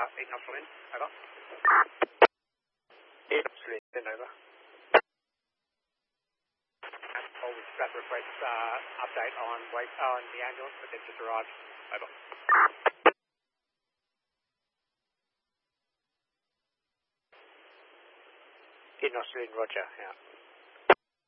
8 knots in, over. 8 knots in, over. And forward strap request update on the ambulance that just arrived, over. 8 knots in, roger, out.